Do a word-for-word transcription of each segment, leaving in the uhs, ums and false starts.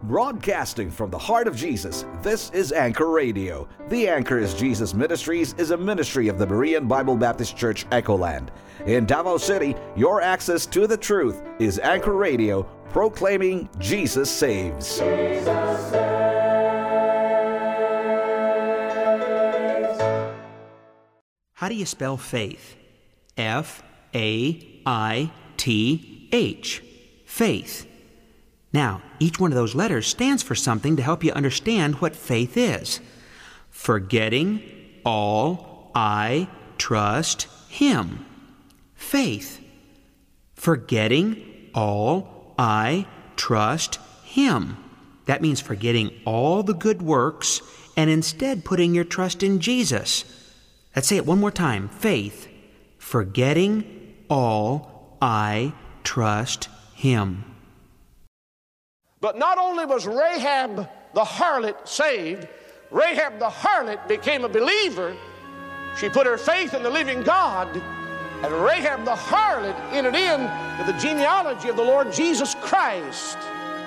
Broadcasting from the heart of Jesus, this is Anchor Radio. The Anchor is Jesus Ministries is a ministry of the Berean Bible Baptist Church, Echoland. In Davao City, your access to the truth is Anchor Radio, proclaiming Jesus saves. Jesus saves. How do you spell faith? F A I T H. Faith. Now, each one of those letters stands for something to help you understand what faith is. Forgetting all I trust Him. Faith. Forgetting all I trust Him. That means forgetting all the good works and instead putting your trust in Jesus. Let's say it one more time. Faith. Forgetting all I trust Him. But not only was Rahab the harlot saved, Rahab the harlot became a believer. She put her faith in the living God, and Rahab the harlot entered in to the genealogy of the Lord Jesus Christ.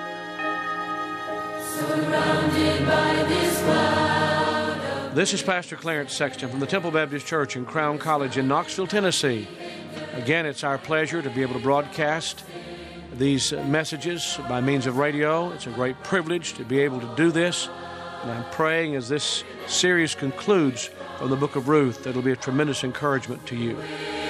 Surrounded by this cloud of... This is Pastor Clarence Sexton from the Temple Baptist Church in Crown College in Knoxville, Tennessee. Again, it's our pleasure to be able to broadcast these messages by means of radio. It's a great privilege to be able to do this. And I'm praying as this series concludes from the book of Ruth that it'll be a tremendous encouragement to you.